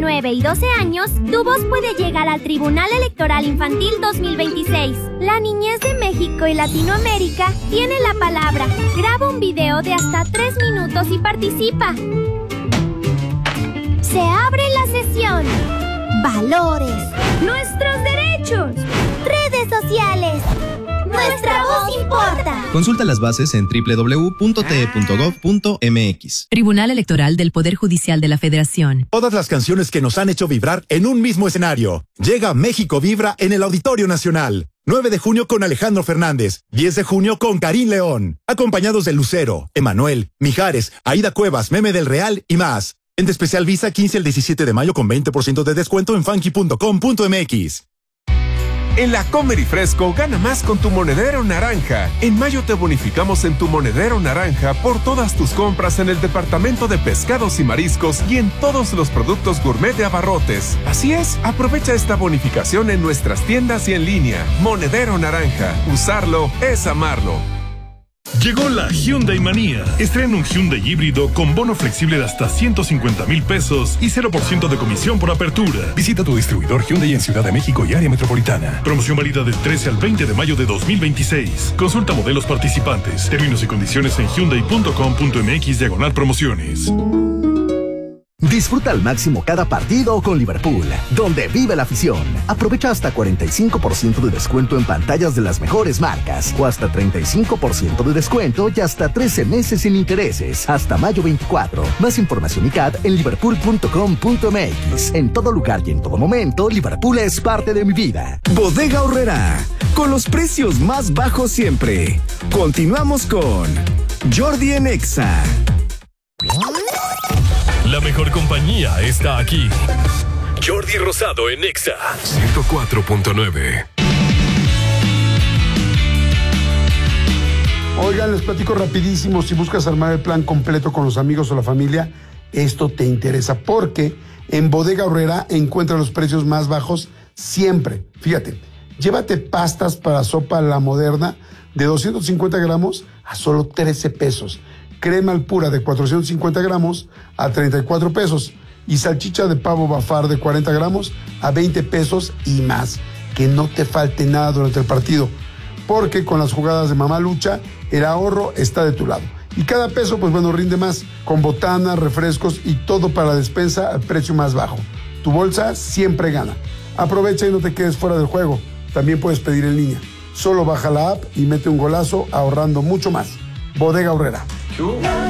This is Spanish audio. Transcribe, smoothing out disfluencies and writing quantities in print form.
9 y 12 años, tu voz puede llegar al Tribunal Electoral Infantil 2026. La niñez de México y Latinoamérica tiene la palabra. Graba un video de hasta 3 minutos y participa. Se abre la sesión. Valores. Nuestros derechos. Redes sociales. Nuestra voz importa. Consulta las bases en www.te.gov.mx. Tribunal Electoral del Poder Judicial de la Federación. Todas las canciones que nos han hecho vibrar en un mismo escenario. Llega México Vibra en el Auditorio Nacional. 9 de junio con Alejandro Fernández. 10 de junio con Karim León. Acompañados de Lucero, Emanuel, Mijares, Aida Cuevas, Meme del Real y más. En especial Visa 15 al 17 de mayo con 20% de descuento en funky.com.mx. En la Comer y Fresco, gana más con tu monedero naranja. En mayo te bonificamos en tu monedero naranja por todas tus compras en el departamento de pescados y mariscos y en todos los productos gourmet de Abarrotes. Así es, aprovecha esta bonificación en nuestras tiendas y en línea. Monedero naranja. Usarlo es amarlo. Llegó la Hyundai Manía. Estrena un Hyundai híbrido con bono flexible de hasta 150,000 pesos y 0% de comisión por apertura. Visita tu distribuidor Hyundai en Ciudad de México y área metropolitana. Promoción válida del 13 al 20 de mayo de 2026. Consulta modelos participantes. Términos y condiciones en hyundai.com.mx/promociones. Disfruta al máximo cada partido con Liverpool, donde vive la afición. Aprovecha hasta 45% de descuento en pantallas de las mejores marcas, o hasta 35% de descuento y hasta 13 meses sin intereses, hasta mayo 24. Más información y CAD en liverpool.com.mx. En todo lugar y en todo momento, Liverpool es parte de mi vida. Bodega Aurrerá, con los precios más bajos siempre. Continuamos con Jordi en Exa. La mejor compañía está aquí. Jordi Rosado en Exa 104.9. Oigan, les platico rapidísimo. Si buscas armar el plan completo con los amigos o la familia, esto te interesa porque en Bodega Aurrerá encuentras los precios más bajos siempre. Fíjate, llévate pastas para sopa a la moderna de 250 gramos a solo 13 pesos. Crema al pura de 450 gramos a 34 pesos y salchicha de pavo Bafar de 40 gramos a 20 pesos y más. Que no te falte nada durante el partido, porque con las jugadas de Mamá Lucha, el ahorro está de tu lado. Y cada peso, pues bueno, rinde más, con botanas, refrescos y todo para la despensa al precio más bajo. Tu bolsa siempre gana. Aprovecha y no te quedes fuera del juego. También puedes pedir en línea. Solo baja la app y mete un golazo ahorrando mucho más. Bodega Aurrerá.